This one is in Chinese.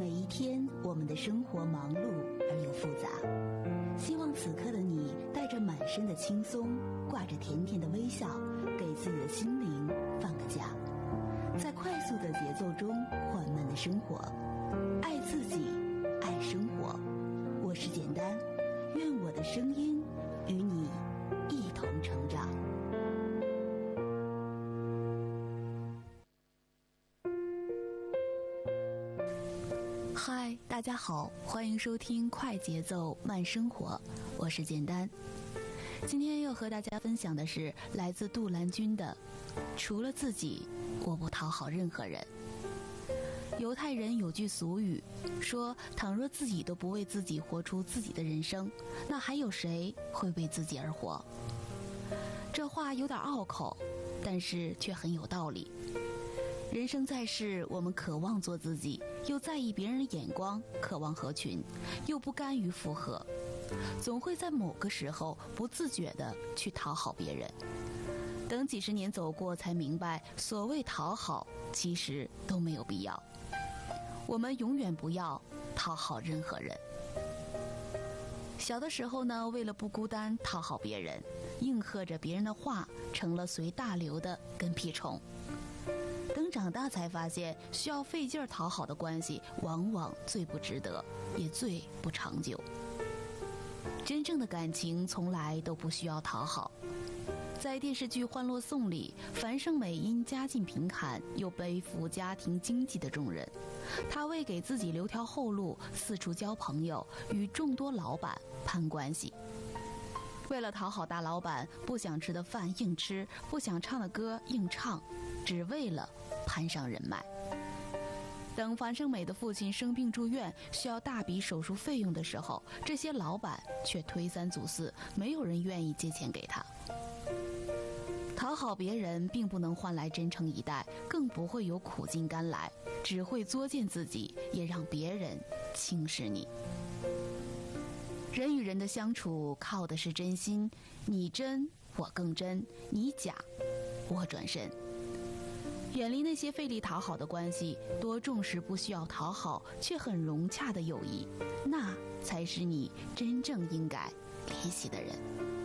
每一天，我们的生活忙碌而又复杂。希望此刻的你带着满身的轻松，挂着甜甜的微笑，给自己的心灵放个假，在快速的节奏中缓慢的生活，爱自己，爱生活。我是简单，愿我的声音与你一同成长。嗨，大家好，欢迎收听快节奏慢生活，我是简单。今天要和大家分享的是来自杜兰君的除了自己，我不讨好任何人。犹太人有句俗语说，倘若自己都不为自己活出自己的人生，那还有谁会为自己而活？这话有点拗口，但是却很有道理。人生在世，我们渴望做自己，又在意别人的眼光，渴望合群，又不甘于附和，总会在某个时候不自觉地去讨好别人。等几十年走过，才明白所谓讨好其实都没有必要。我们永远不要讨好任何人。小的时候呢，为了不孤单，讨好别人，应和着别人的话，成了随大流的跟屁虫。等长大才发现，需要费劲讨好的关系，往往最不值得，也最不长久。真正的感情从来都不需要讨好。在电视剧《欢乐颂》里，樊胜美因家境贫寒，又背负家庭经济的重任，她为给自己留条后路，四处交朋友，与众多老板攀关系。为了讨好大老板，不想吃的饭硬吃，不想唱的歌硬唱，只为了攀上人脉。等樊胜美的父亲生病住院，需要大笔手术费用的时候，这些老板却推三阻四，没有人愿意借钱给他。讨好别人并不能换来真诚以待，更不会有苦尽甘来，只会作践自己，也让别人轻视你。人与人的相处靠的是真心，你真我更真，你假我转身。远离那些费力讨好的关系，多重视不需要讨好却很融洽的友谊，那才是你真正应该怜惜的人。